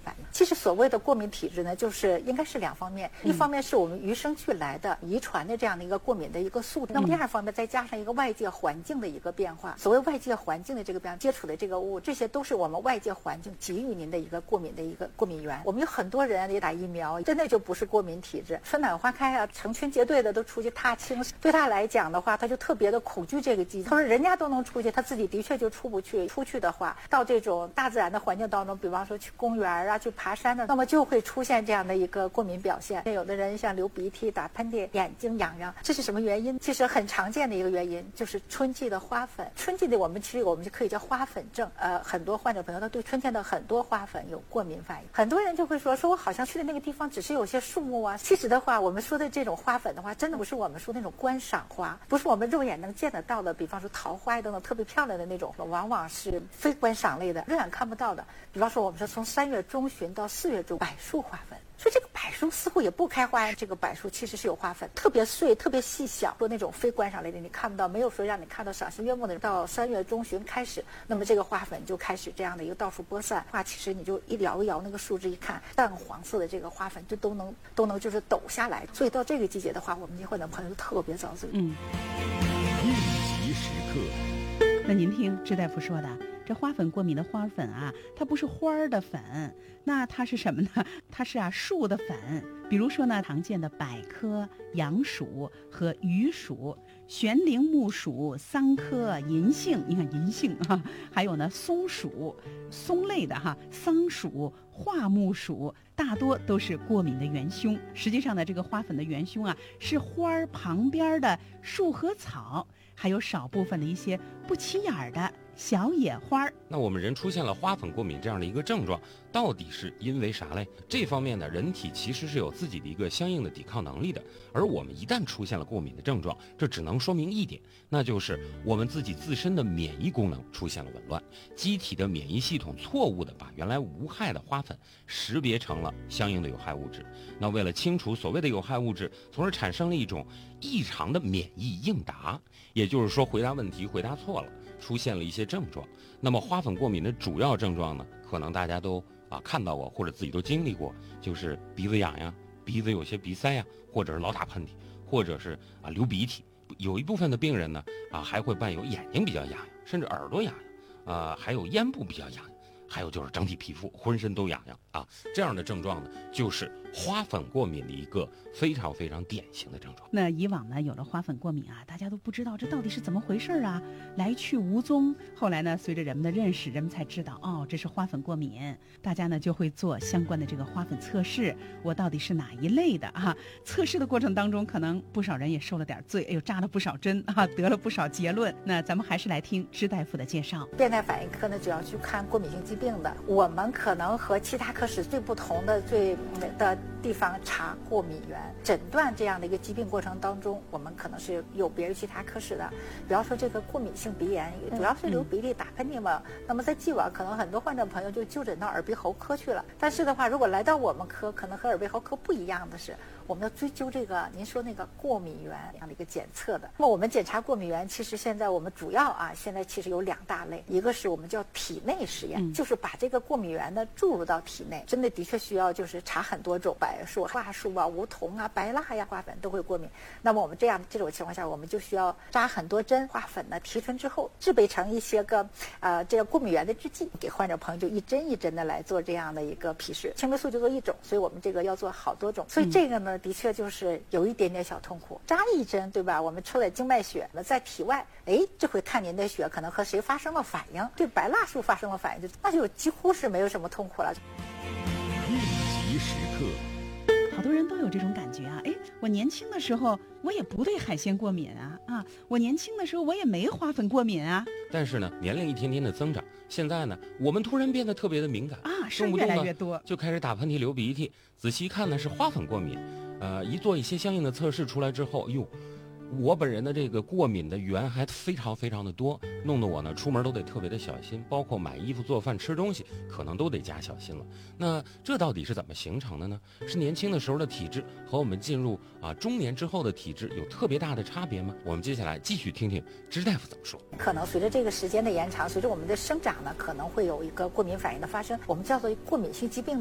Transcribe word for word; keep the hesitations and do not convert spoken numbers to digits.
反应。其实所谓的过敏体质呢，就是应该是两方面，一方面是我们与生俱来的遗传的这样的一个过敏的一个素质，那么第二方面再加上一个外界环境的一个变化。所谓外界环境的这个变化，接触的这个物，这些都是我们外界环境给予您的一个过敏的一个过敏源。我们有很多人也打疫苗，真的就不是过敏体质。春暖花开啊，成群结队的都出去踏青，对他来讲的话，他就特别的恐惧这个季节。他说人家都能出去，他自己的确就出不去。出去的话，到这种大自然的环境当中，比方说去公园啊，去爬山的，那么就会出现这样的一个过敏表现。有的人像流鼻涕、打喷嚏、眼睛痒痒，这是什么原因？其实很常见的一个原因就是春季的花粉。春季的我们其实我们就可以叫花粉症。呃，很多患者朋友他对春天的很多花粉有过敏反应。很多人就会说，说我好像去的那个地方只是有些树木啊。其实的话，我们说的这种花粉的话，真的不是我们说那种观赏花，不是我们肉眼能见得到的，比方说桃花等等特别漂亮的那种，往往是非观赏类的，肉眼看不到的。比方说我们说从三月中旬到四月中，柏树花粉。所以这个柏树似乎也不开花，这个柏树其实是有花粉，特别碎、特别细小，说那种非观赏类的你看不到，没有说让你看到赏心悦目的。到三月中旬开始，那么这个花粉就开始这样的一个到处播散。话其实你就一摇一摇那个树枝，一看淡黄色的这个花粉就都能都能就是抖下来。所以到这个季节的话，我们患者朋友就特别遭罪。 嗯， 应急时刻。 那您听支大夫说的。这花粉过敏的花粉啊，它不是花儿的粉，那它是什么呢？它是啊树的粉。比如说呢，常见的柏科、杨属和榆属、悬铃木属、桑科、银杏，你看银杏啊，还有呢松属、松类的哈，桑属、桦木属，大多都是过敏的元凶。实际上呢，这个花粉的元凶啊，是花儿旁边的树和草，还有少部分的一些不起眼儿的小野花。 那我们人出现了花粉过敏这样的一个症状，到底是因为啥嘞？这方面呢，人体其实是有自己的一个相应的抵抗能力的。而我们一旦出现了过敏的症状，这只能说明一点，那就是我们自己自身的免疫功能出现了紊乱，机体的免疫系统错误的把原来无害的花粉识别成了相应的有害物质。那为了清除所谓的有害物质，从而产生了一种异常的免疫应答，也就是说回答问题回答错了，出现了一些症状。那么花粉过敏的主要症状呢，可能大家都啊看到过，或者自己都经历过，就是鼻子痒痒，鼻子有些鼻塞呀，或者是老打喷嚏，或者是啊流鼻涕。有一部分的病人呢啊还会伴有眼睛比较痒痒，甚至耳朵痒痒，啊还有咽部比较痒痒，还有就是整体皮肤浑身都痒痒啊。这样的症状呢，就是花粉过敏的一个非常非常典型的症状。 那以往呢，有了花粉过敏啊，大家都不知道这到底是怎么回事啊，来去无踪。后来呢，随着人们的认识，人们才知道哦，这是花粉过敏。大家呢就会做相关的这个花粉测试，我到底是哪一类的啊？测试的过程当中，可能不少人也受了点罪，哎呦，扎了不少针啊，得了不少结论。那咱们还是来听支大夫的介绍。 变态反应科呢，主要去看过敏性疾病的。我们可能和其他科室最不同的、最的地方查过敏源，诊断这样的一个疾病过程当中，我们可能是有别于其他科室的。比方说这个过敏性鼻炎，主要是流鼻涕、打喷嚏嘛。那么在既往，可能很多患者朋友就就诊到耳鼻喉科去了。但是的话，如果来到我们科，可能和耳鼻喉科不一样的是，我们要追究这个您说那个过敏源这样的一个检测的。那么我们检查过敏源，其实现在我们主要啊，现在其实有两大类，一个是我们叫体内实验，嗯、就是把这个过敏源呢注入到体内，真的的确需要就是查很多种，柏树、桦树啊、梧桐啊、白蜡呀、花粉都会过敏。那么我们这样这种情况下，我们就需要扎很多针，花粉呢提纯之后，制备成一些个呃这个过敏源的制剂，给患者朋友就一针一针的来做这样的一个皮试。青霉素就做一种，所以我们这个要做好多种，所以这个呢。的确就是有一点点小痛苦，扎一针对吧？我们抽点静脉血呢，在体外，哎，这回看您的血可能和谁发生了反应，对白蜡树发生了反应，就那就几乎是没有什么痛苦了。 应急时刻， 好多人都有这种感觉啊！哎，我年轻的时候我也不对海鲜过敏啊啊！我年轻的时候我也没花粉过敏啊。 但是呢，年龄一天天的增长，现在呢，我们突然变得特别的敏感啊，事儿越来越多， 就开始打喷嚏、流鼻涕。仔细一看呢，是花粉过敏。呃，一做一些相应的测试出来之后，哟，我本人的这个过敏的源还非常非常的多，弄得我呢出门都得特别的小心，包括买衣服、做饭、吃东西，可能都得加小心了。那这到底是怎么形成的呢？是年轻的时候的体质和我们进入啊中年之后的体质有特别大的差别吗？我们接下来继续听听支大夫怎么说。 可能随着这个时间的延长，随着我们的生长呢，可能会有一个过敏反应的发生，我们叫做过敏性疾病的